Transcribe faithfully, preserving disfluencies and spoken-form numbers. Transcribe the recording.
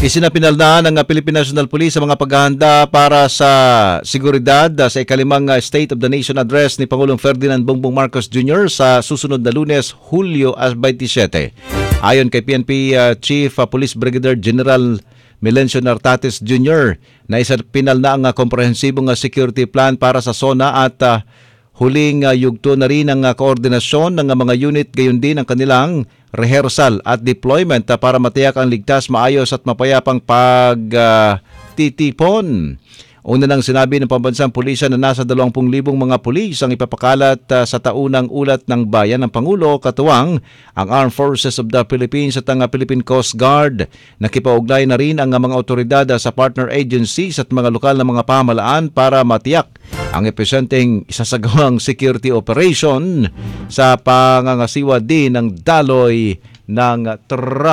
Isinapinal na ng Philippine National Police sa mga paghahanda para sa seguridad sa ikalimang State of the Nation Address ni Pangulong Ferdinand Bongbong Marcos Junior sa susunod na Lunes, Hulyo twenty-seven. Ayon kay P N P uh, Chief uh, Police Brigadier General Melencio Nartates Junior na isinapinal na ang uh, komprehensibong uh, security plan para sa SONA at uh, huling uh, yugto na rin ang uh, koordinasyon ng uh, mga unit, gayon din ang kanilang rehearsal at deployment uh, para matiyak ang ligtas, maayos at mapayapang pagtitipon. Uh, Una nang sinabi ng Pambansang Pulisya na nasa dalawampu libong mga pulis ang ipapakalat uh, sa taunang ulat ng bayan ng Pangulo, katuwang ang Armed Forces of the Philippines at ang uh, Philippine Coast Guard. Nakipaugnay na rin ang uh, mga otoridad uh, sa partner agencies at mga lokal na mga pamahalaan para matiyak ang epesyenteng isasagawang security operation sa pangangasiwa din ng daloy ng truck.